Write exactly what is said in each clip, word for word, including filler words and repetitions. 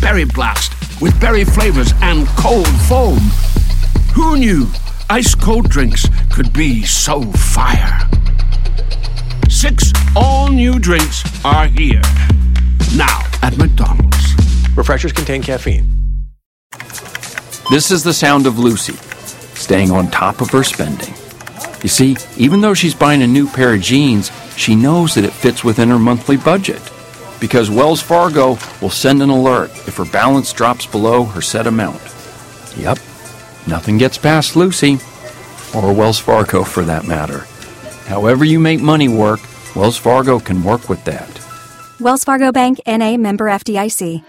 Berry Blast with berry flavors and cold foam. Who knew ice-cold drinks could be so fire? Six all-new drinks are here. Now at McDonald's. Refreshers contain caffeine. This is the sound of Lucy, staying on top of her spending. You see, even though she's buying a new pair of jeans, she knows that it fits within her monthly budget. Because Wells Fargo will send an alert if her balance drops below her set amount. Yep, nothing gets past Lucy, or Wells Fargo for that matter. However you make money work, Wells Fargo can work with that. Wells Fargo Bank, N A, member F D I C.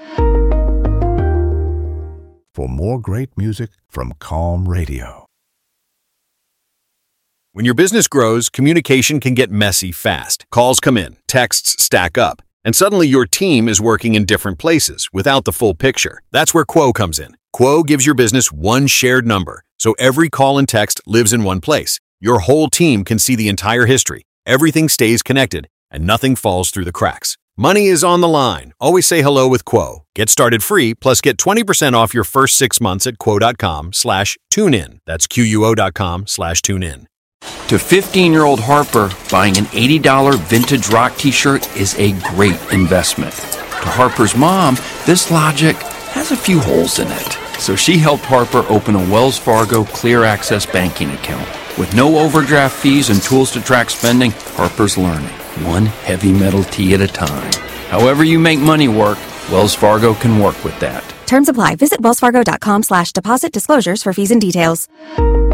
For more great music from Calm Radio. When your business grows, communication can get messy fast. Calls come in, texts stack up, and suddenly your team is working in different places without the full picture. That's where Quo comes in. Quo gives your business one shared number, so every call and text lives in one place. Your whole team can see the entire history. Everything stays connected, and nothing falls through the cracks. Money is on the line. Always say hello with Quo. Get started free, plus get twenty percent off your first six months at quo.com slash tune in. That's Q-U-O.com slash tune in. To fifteen-year-old Harper, buying an eighty dollars vintage rock t-shirt is a great investment. To Harper's mom, this logic has a few holes in it. So she helped Harper open a Wells Fargo Clear Access banking account. With no overdraft fees and tools to track spending, Harper's learning, one heavy metal tea at a time. However you make money work, Wells Fargo can work with that. Terms apply. Visit wellsfargo.com slash deposit disclosures for fees and details.